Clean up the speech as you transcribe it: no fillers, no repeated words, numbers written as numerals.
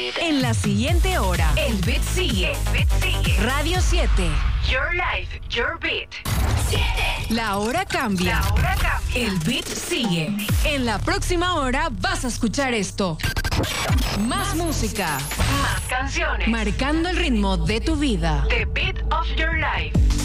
En la siguiente hora, el beat sigue. Radio 7. Your life, your beat. La hora cambia. El beat sigue. En la próxima hora vas a escuchar esto. Más música. Más canciones. Marcando el ritmo de tu vida. The beat of your life.